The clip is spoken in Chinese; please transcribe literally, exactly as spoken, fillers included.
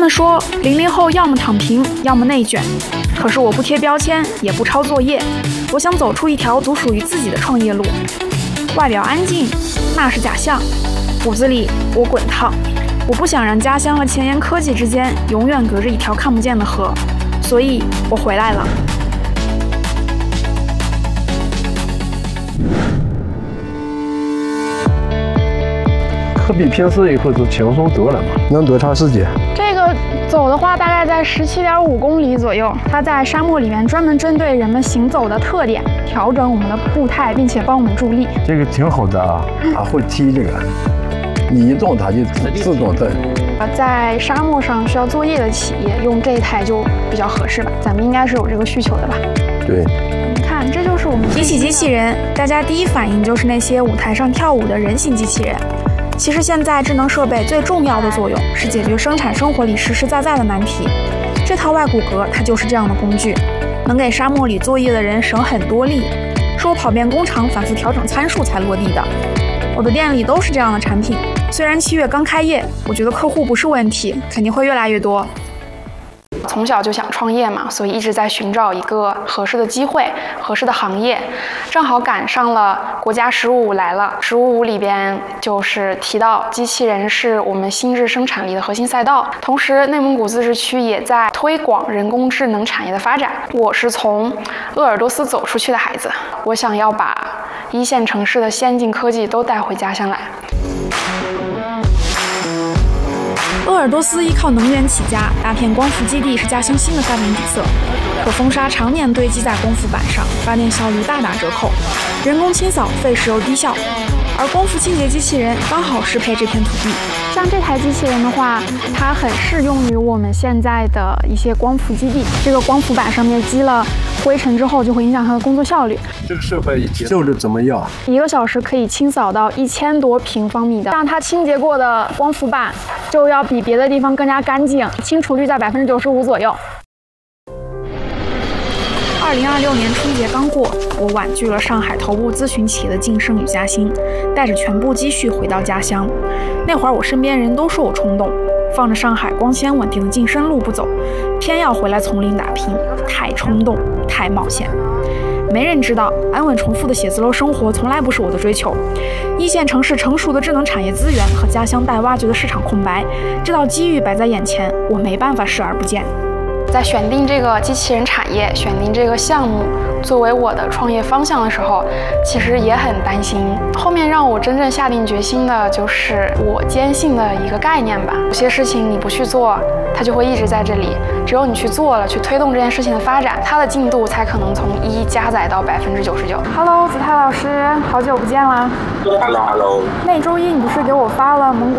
们说零零后要么躺平，要么内卷。可是我不贴标签，也不抄作业，我想走出一条独属于自己的创业路。外表安静，那是假象；骨子里我滚烫。我不想让家乡和前沿科技之间永远隔着一条看不见的河，所以我回来了。 可比平时以后就轻松多了嘛。能多长时间？ 这个走的话，大概在十七点五公里左右。它在沙漠里面专门针对人们行走的特点调整我们的步态，并且帮我们助力。 这个挺好的啊，它会提这个，你一动它就自动蹬。 在沙漠上需要作业的企业用这一台就比较合适吧？咱们应该是有这个需求的吧？ 对。 你看，这就是我们提起机器人，大家第一反应就是那些舞台上跳舞的人形机器人。其实现在智能设备最重要的作用是解决生产生活里实实在在的难题。这套外骨骼它就是这样的工具，能给沙漠里作业的人省很多力，是我跑遍工厂反复调整参数才落地的。我的店里都是这样的产品。虽然七月刚开业，我觉得客户不是问题，肯定会越来越多。从小就想创业嘛，所以一直在寻找一个合适的机会、合适的行业，正好赶上了国家“十五五”来了。“十五五”里边就是提到机器人是我们新质生产力的核心赛道，同时内蒙古自治区也在推广人工智能产业的发展。我是从鄂尔多斯走出去的孩子，我想要把一线城市的先进科技都带回家乡来。鄂尔多斯依靠能源起家，大片光伏基地是家乡新的发展底色。可风沙常年堆积在光伏板上，发电效率大打折扣，人工清扫费时又低效，而光伏清洁机器人刚好适配这片土地。像这台机器人的话，它很适用于我们现在的一些光伏基地。这个光伏板上面积了灰尘之后，就会影响它的工作效率。 这个设备效率怎么样？ 一个小时可以清扫到一千多平方米的，像它清洁过的光伏板就要比别的地方更加干净，清除率在百分之九十五左右。二零二六年春节刚过，我婉拒了上海头部咨询企业的晋升与加薪，带着全部积蓄回到家乡。那会儿我身边人都说我冲动，放着上海光鲜稳定的晋升路不走，偏要回来从零打拼，太冲动，太冒险。没人知道，安稳重复的写字楼生活从来不是我的追求。一线城市成熟的智能产业资源和家乡待挖掘的市场空白，这道机遇摆在眼前，我没办法视而不见。在选定这个机器人产业、选定这个项目作为我的创业方向的时候，其实也很担心。后面让我真正下定决心的就是我坚信的一个概念吧：有些事情你不去做，它就会一直在这里；只有你去做了，去推动这件事情的发展，它的进度才可能从一加载到百分之九十九。Hello， 子泰老师，好久不见啦。 Hello，Hello。 那周一你不是给我发了蒙古